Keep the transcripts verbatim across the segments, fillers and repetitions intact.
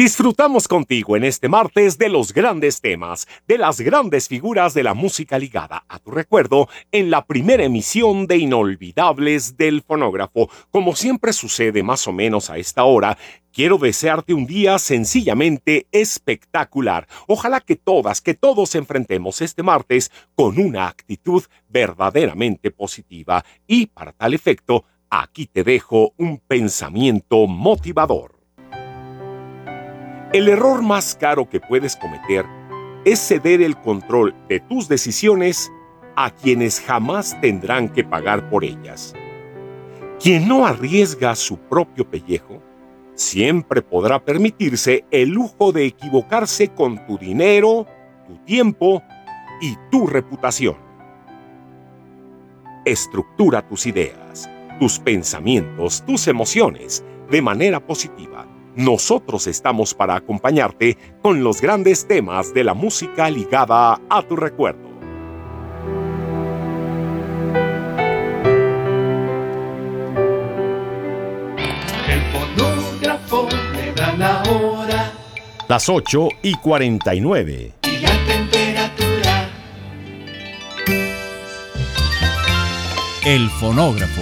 Disfrutamos contigo en este martes de los grandes temas, de las grandes figuras de la música ligada a tu recuerdo en la primera emisión de Inolvidables del Fonógrafo. Como siempre sucede más o menos a esta hora, quiero desearte un día sencillamente espectacular. Ojalá que todas, que todos enfrentemos este martes con una actitud verdaderamente positiva. Y para tal efecto, aquí te dejo un pensamiento motivador. El error más caro que puedes cometer es ceder el control de tus decisiones a quienes jamás tendrán que pagar por ellas. Quien no arriesga su propio pellejo, siempre podrá permitirse el lujo de equivocarse con tu dinero, tu tiempo y tu reputación. Estructura tus ideas, tus pensamientos, tus emociones de manera positiva. Nosotros estamos para acompañarte con los grandes temas de la música ligada a tu recuerdo. El fonógrafo le da la hora. Las ocho y cuarenta y nueve. Y la temperatura. El fonógrafo.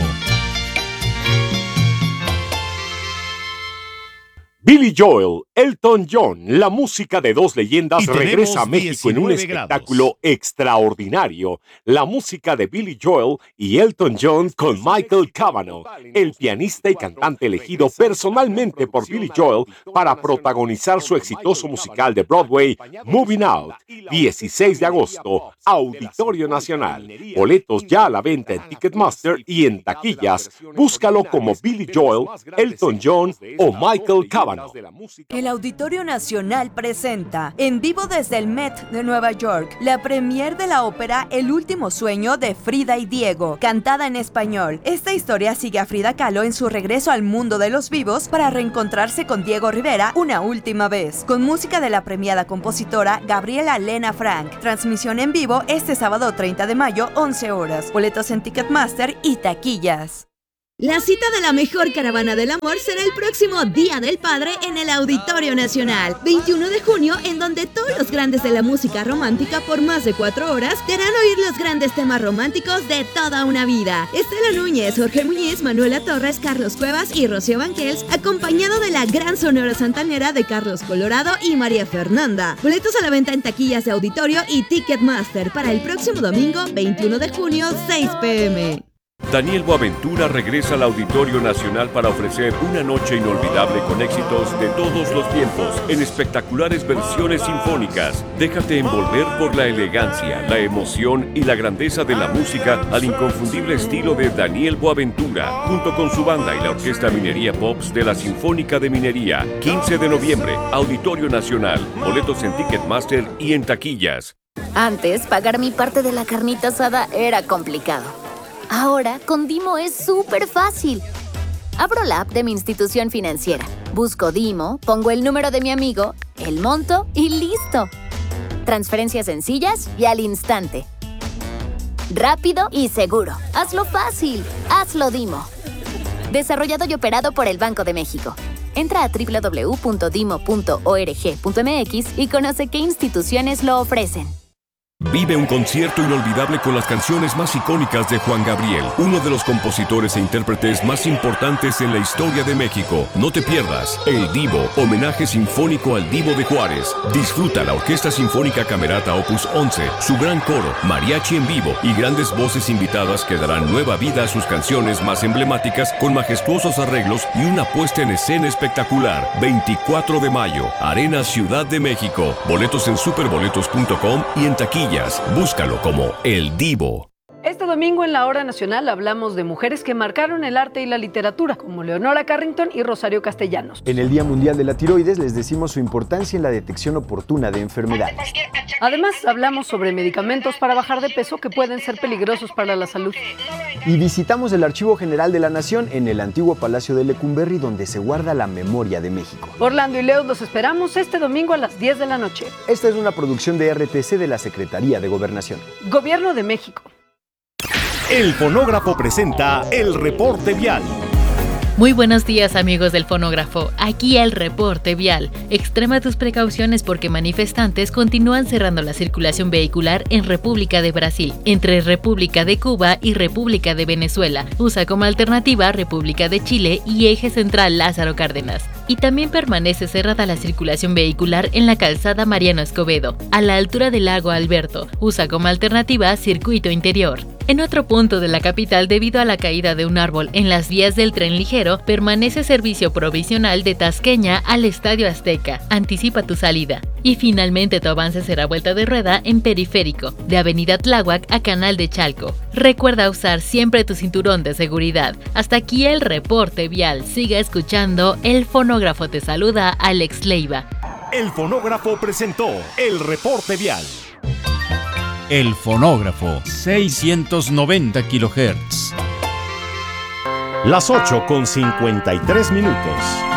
Billy Joel, Elton John, la música de dos leyendas regresa a México en un espectáculo grados. extraordinario. La música de Billy Joel y Elton John con Michael Cavanaugh, el pianista y cantante elegido personalmente por Billy Joel para protagonizar su exitoso musical de Broadway, Moving Out, dieciséis de agosto, Auditorio Nacional. Boletos ya a la venta en Ticketmaster y en taquillas. Búscalo como Billy Joel, Elton John o Michael Cavanaugh. El Auditorio Nacional presenta, en vivo desde el Met de Nueva York, la premier de la ópera El último sueño de Frida y Diego, cantada en español. Esta historia sigue a Frida Kahlo en su regreso al mundo de los vivos para reencontrarse con Diego Rivera una última vez, con música de la premiada compositora Gabriela Lena Frank. Transmisión en vivo este sábado treinta de mayo, once horas. Boletos en Ticketmaster y taquillas. La cita de la mejor caravana del amor será el próximo Día del Padre en el Auditorio Nacional, veintiuno de junio, en donde todos los grandes de la música romántica por más de cuatro horas te harán oír los grandes temas románticos de toda una vida. Estela Núñez, Jorge Muñiz, Manuela Torres, Carlos Cuevas y Rocío Banquels, acompañado de la gran sonora santanera de Carlos Colorado y María Fernanda. Boletos a la venta en taquillas de Auditorio y Ticketmaster para el próximo domingo, veintiuno de junio, seis pe eme. Daniel Boaventura regresa al Auditorio Nacional para ofrecer una noche inolvidable con éxitos de todos los tiempos en espectaculares versiones sinfónicas. Déjate envolver por la elegancia, la emoción y la grandeza de la música al inconfundible estilo de Daniel Boaventura, junto con su banda y la Orquesta Minería Pops de la Sinfónica de Minería. quince de noviembre, Auditorio Nacional. Boletos en Ticketmaster y en taquillas. Antes, pagar mi parte de la carnita asada era complicado. Ahora, con Dimo es súper fácil. Abro la app de mi institución financiera, busco Dimo, pongo el número de mi amigo, el monto y ¡listo! Transferencias sencillas y al instante. Rápido y seguro. Hazlo fácil. Hazlo Dimo. Desarrollado y operado por el Banco de México. Entra a doble u doble u doble u punto dimo punto org punto eme equis y conoce qué instituciones lo ofrecen. Vive un concierto inolvidable con las canciones más icónicas de Juan Gabriel, uno de los compositores e intérpretes más importantes en la historia de México. No te pierdas El Divo, homenaje sinfónico al Divo de Juárez. Disfruta la Orquesta Sinfónica Camerata Opus once, su gran coro, mariachi en vivo y grandes voces invitadas que darán nueva vida a sus canciones más emblemáticas con majestuosos arreglos y una puesta en escena espectacular. veinticuatro de mayo, Arena Ciudad de México. Boletos en superboletos punto com y en taquilla. Búscalo como El Divo. Este domingo en la Hora Nacional hablamos de mujeres que marcaron el arte y la literatura, como Leonora Carrington y Rosario Castellanos. En el Día Mundial de la Tiroides les decimos su importancia en la detección oportuna de enfermedades. Además, hablamos sobre medicamentos para bajar de peso que pueden ser peligrosos para la salud. Y visitamos el Archivo General de la Nación en el antiguo Palacio de Lecumberri, donde se guarda la memoria de México. Orlando y Leo los esperamos este domingo a las diez de la noche. Esta es una producción de R T C de la Secretaría de Gobernación. Gobierno de México. El Fonógrafo presenta el reporte vial. Muy buenos días, amigos del fonógrafo, aquí el reporte vial. Extrema tus precauciones porque manifestantes continúan cerrando la circulación vehicular en República de Brasil, entre República de Cuba y República de Venezuela. Usa como alternativa República de Chile y Eje Central Lázaro Cárdenas. Y también permanece cerrada la circulación vehicular en la calzada Mariano Escobedo, a la altura del lago Alberto. Usa como alternativa Circuito Interior. En otro punto de la capital, debido a la caída de un árbol en las vías del tren ligero, permanece servicio provisional de Tasqueña al Estadio Azteca. Anticipa tu salida. Y finalmente tu avance será vuelta de rueda en Periférico, de Avenida Tláhuac a Canal de Chalco. Recuerda usar siempre tu cinturón de seguridad. Hasta aquí el reporte vial. Siga escuchando, el fonógrafo te saluda, Alex Leiva. El fonógrafo presentó el reporte vial. El fonógrafo, seiscientos noventa kilohertz. Las ocho con cincuenta y tres minutos.